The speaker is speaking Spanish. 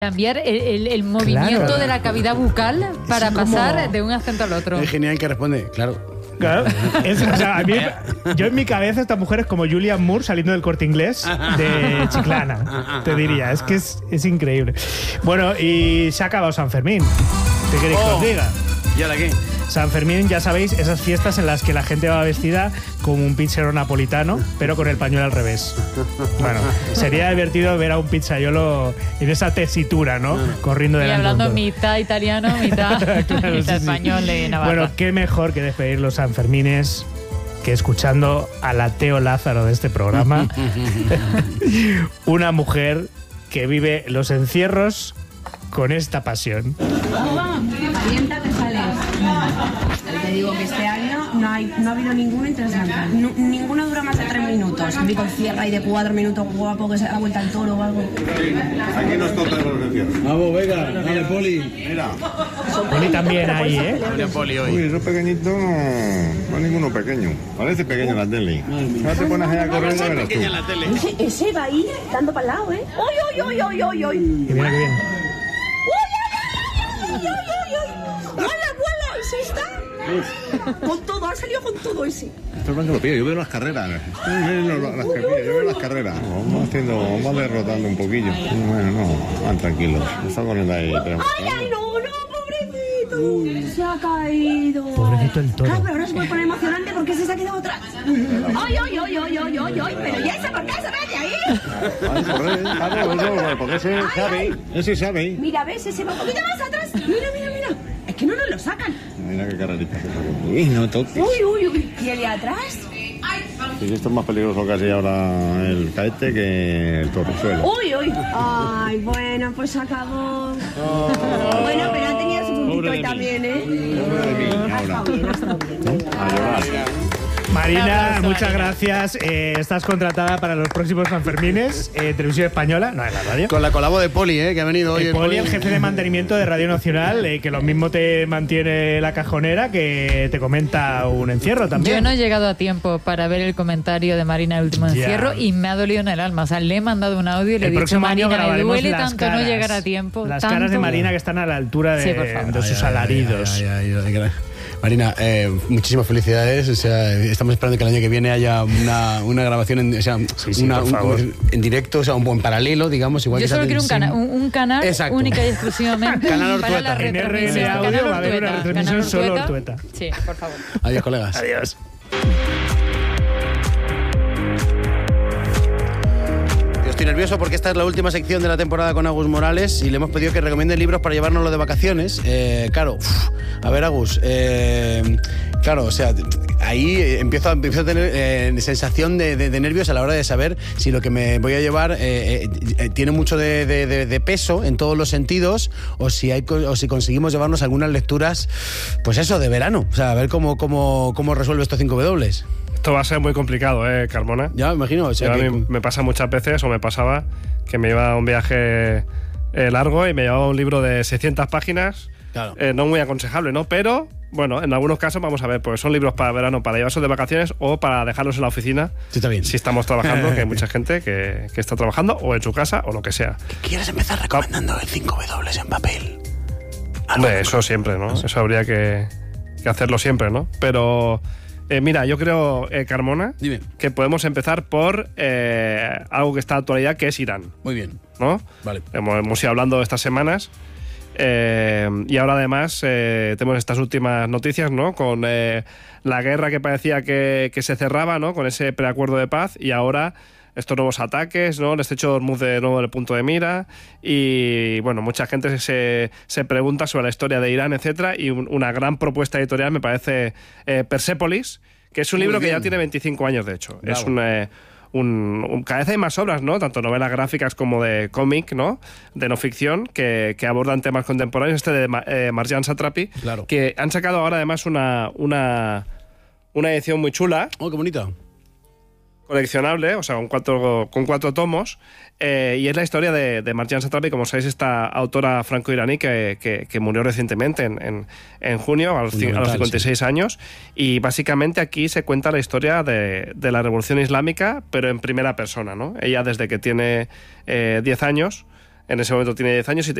Cambiar el movimiento de la cavidad bucal para pasar de un acento al otro. Es genial que responde, claro. Claro. O sea, a mí, yo en mi cabeza esta mujer es como Julianne Moore saliendo del Corte Inglés de Chiclana, te diría. Es que es increíble. Bueno, y se ha acabado San Fermín. ¿Qué queréis que os diga? ¿Y ahora qué? San Fermín, ya sabéis, esas fiestas en las que la gente va vestida como un pizzero napolitano, pero con el pañuelo al revés. Bueno, sería divertido ver a un pizzaiolo en esa tesitura, ¿no? Corriendo y delante. hablando mitad italiano, mitad, claro, mitad sí, español de Navarra. Bueno, qué mejor que despedir los Sanfermines que escuchando al ateo Lázaro de este programa. Una mujer que vive los encierros con esta pasión. Calienta que sales. Te digo que este año no ha habido ninguno interesante. Ninguno dura más de 3 minutos. El pico cierra y de 4 minutos guapo que se da vuelta al toro o algo. Aquí nos toca los encierros. Vamos, venga, dale, Poli. Mira. Poli también ahí, ¿eh? Poli hoy. Uy, esos pequeñitos no es ninguno pequeño. Parece pequeño la tele. Ahora te pones ahí a correr y ya verás tú. la tele. Ese va ahí dando para el lado, ¿eh? ¡Oy, oy, oy, oy, oy! Que viene, que viene. ¡Vuela! ¡Ese está! Con todo, ha salido con todo ese. Esto es blanco lo pillo, yo veo las carreras. Yo veo las carreras. Vamos derrotando un poquillo. Bueno, no, van tranquilos. Está corriendo ahí. ¡Ay, no, pobrecito! Se ha caído. Pobrecito el toro. Claro, pero ahora se puede poner emocionante porque ese se ha quedado atrás. ¡Ay! Pero ya ese, ¿por qué se mete ahí? Porque ese sabe. Mira, ¿ves? Ese va un poquito más atrás. Mira. Es que no nos lo sacan. Mira qué carrerita. Uy, no toques. Uy. ¿Y el de atrás? Sí, esto es más peligroso casi ahora el caete que el torrezuelo. Uy. Ay, bueno, pues acabó. Bueno, pero ha tenido su puntito ahí también, ¿eh? Ahora. A llorar. Marina, muchas gracias. Estás contratada para los próximos Sanfermines, Televisión Española, no en la radio. Con la colabo de Poli, que ha venido hoy. Poli, el jefe de mantenimiento de Radio Nacional, que lo mismo te mantiene la cajonera que te comenta un encierro también. Yo no he llegado a tiempo para ver el comentario de Marina el último encierro y me ha dolido en el alma. O sea, le he mandado un audio y le he dicho, Marina, me duele tanto caras, no llegar a tiempo. Las caras de Marina que están a la altura de sus alaridos. Marina, muchísimas felicidades. O sea, estamos esperando que el año que viene haya una grabación en directo, o sea, en paralelo, digamos. Igual yo que solo quiero un canal Exacto. única y exclusivamente Canal para Ortueta. la En retransmisión. RL Audio va a haber una retransmisión solo Ortueta. Sí, por favor. Adiós, colegas. Adiós. Estoy nervioso porque esta es la última sección de la temporada con Agus Morales y le hemos pedido que recomiende libros para llevárnoslo de vacaciones. Claro, a ver, Agus, claro, o sea, ahí empiezo a tener sensación de nervios a la hora de saber si lo que me voy a llevar tiene mucho de peso en todos los sentidos o si conseguimos llevarnos algunas lecturas, pues eso, de verano. O sea, a ver cómo resuelve estos 5 W. Esto va a ser muy complicado, Carmona. Ya, me imagino. O sea, a mí me pasa muchas veces, o me pasaba, que me iba a un viaje largo y me llevaba un libro de 600 páginas. Claro. No muy aconsejable, ¿no? Pero, bueno, en algunos casos vamos a ver, pues son libros para verano, para llevarse de vacaciones o para dejarlos en la oficina. Sí, está bien. Si estamos trabajando, que hay mucha gente que está trabajando, o en su casa, o lo que sea. ¿Quieres empezar recomendando el 5 W en papel? Hombre, eso siempre, ¿no? Eso habría que hacerlo siempre, ¿no? Pero... mira, yo creo, Carmona, Dime. que podemos empezar por algo que está en actualidad, que es Irán. Muy bien. ¿No? Vale. Hemos ido hablando estas semanas y ahora además tenemos estas últimas noticias, ¿no? Con la guerra que parecía que se cerraba, ¿no? Con ese preacuerdo de paz y ahora estos nuevos ataques, ¿no? El estrecho de Hormuz de nuevo en el punto de mira y, bueno, mucha gente se pregunta sobre la historia de Irán, etcétera, y una gran propuesta editorial me parece Persépolis, que es un libro que ya tiene 25 años, de hecho. Bravo. Es cada vez hay más obras, ¿no? Tanto novelas gráficas como de cómic, ¿no? De no ficción, que abordan temas contemporáneos. Este de Marjan Satrapi, claro, que han sacado ahora además una edición muy chula. ¡Oh, qué bonita! Coleccionable, o sea, con 4 tomos, y es la historia de Marjan Satrapi, como sabéis, esta autora franco-iraní que murió recientemente en junio, a los 56 años, y básicamente aquí se cuenta la historia de la Revolución Islámica, pero en primera persona, ¿no? Ella, desde que tiene 10 años, en ese momento tiene 10 años